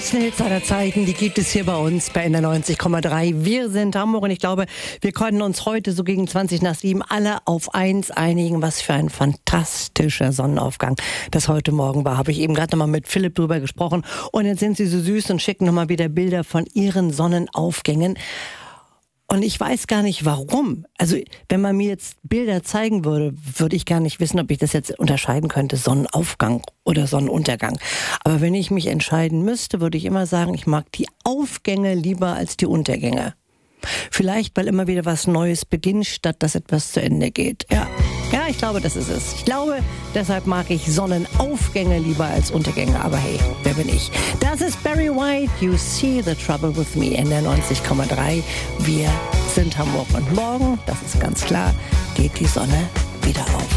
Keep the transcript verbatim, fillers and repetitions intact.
besten Hits aller Zeiten, die gibt es hier bei uns bei N D R neunzig Komma drei. Wir sind Hamburg und ich glaube, wir konnten uns heute so gegen zwanzig nach sieben alle auf eins einigen. Was für ein fantastischer Sonnenaufgang das heute Morgen war. Habe ich eben gerade nochmal mit Philipp drüber gesprochen und jetzt sind sie so süß und schicken nochmal wieder Bilder von ihren Sonnenaufgängen. Und ich weiß gar nicht, warum. Also, wenn man mir jetzt Bilder zeigen würde, würde ich gar nicht wissen, ob ich das jetzt unterscheiden könnte, Sonnenaufgang oder Sonnenuntergang. Aber wenn ich mich entscheiden müsste, würde ich immer sagen, ich mag die Aufgänge lieber als die Untergänge. Vielleicht, weil immer wieder was Neues beginnt, statt dass etwas zu Ende geht. Ja, ja, ich glaube, das ist es. Ich glaube, deshalb mag ich Sonnenaufgänge lieber als Untergänge. Aber hey, wer bin ich? Das ist Barry White, You See the Trouble with Me, N D R neunzig Komma drei. Wir sind Hamburg und morgen, das ist ganz klar, geht die Sonne wieder auf.